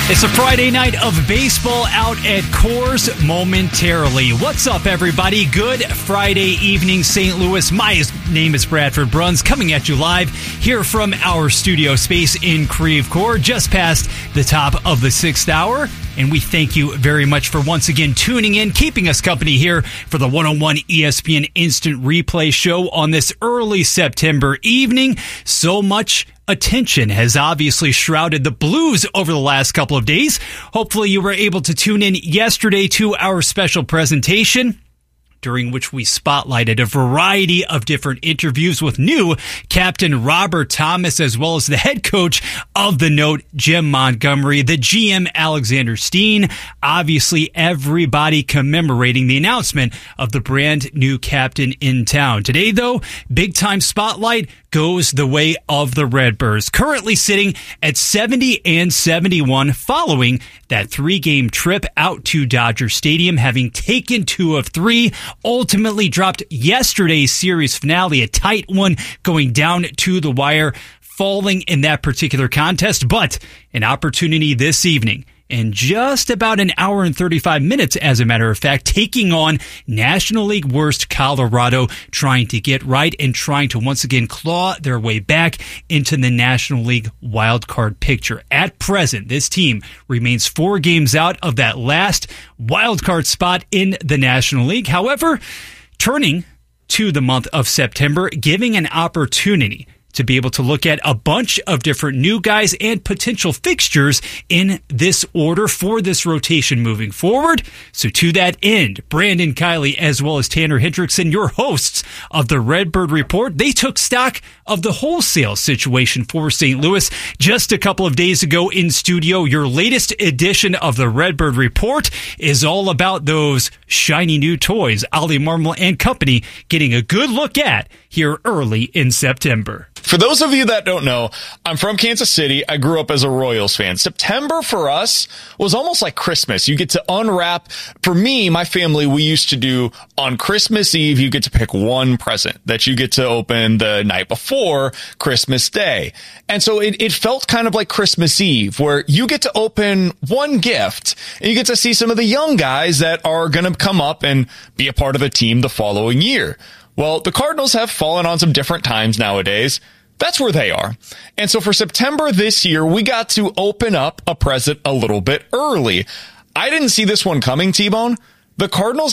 It's a Friday night of baseball out at Coors momentarily. What's up, everybody? Good Friday evening, St. Louis. My name is Bradford Bruns, coming at you live here from our studio space in Creve Coeur, just past the top of the 6th hour. And we thank you very much for once again tuning in, keeping us company here for the 101 ESPN Instant Replay show on this early September evening. So much attention has obviously shrouded the Blues over the last couple of days. Hopefully you were able to tune in yesterday to our special presentation, during which we spotlighted a variety of different interviews with new Captain Robert Thomas, as well as the head coach of the Note, Jim Montgomery, the GM, Alexander Steen. Obviously, everybody commemorating the announcement of the brand new captain in town. Today, though, big time spotlight goes the way of the Redbirds, currently sitting at 70-71 following that 3-game trip out to Dodger Stadium, having taken 2 of 3, ultimately dropped yesterday's series finale, a tight one going down to the wire, falling in that particular contest, but an opportunity this evening, in just about an hour and 35 minutes, as a matter of fact, taking on National League worst Colorado, trying to get right and trying to once again claw their way back into the National League wild card picture. At present, this team remains 4 games out of that last wild card spot in the National League. However, turning to the month of September, giving an opportunity to be able to look at a bunch of different new guys and potential fixtures in this order for this rotation moving forward. So to that end, Brandon Kiley as well as Tanner Hendrickson, your hosts of the Redbird Report, they took stock of the wholesale situation for St. Louis just a couple of days ago in studio. Your latest edition of the Redbird Report is all about those shiny new toys Ollie Marmol and company getting a good look at here early in September. For those of you that don't know, I'm from Kansas City. I grew up as a Royals fan. September for us was almost like Christmas. You get to unwrap. For me, my family, we used to do on Christmas Eve, you get to pick one present that you get to open the night before Christmas Day. And so it felt kind of like Christmas Eve, where you get to open one gift and you get to see some of the young guys that are going to come up and be a part of the team the following year. Well, the Cardinals have fallen on some different times nowadays. That's where they are. And so for September this year, we got to open up a present a little bit early. I didn't see this one coming, T-Bone. The Cardinals